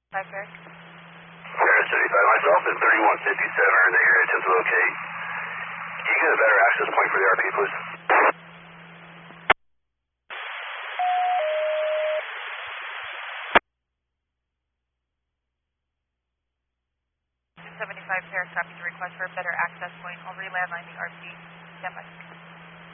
5 Paris. Paris 75, myself is 3157 in the area to locate. Can you get a better access point for the RP, please? 75 Paris, copy the request for a better access point. I'll re-landline the RP. Stand by.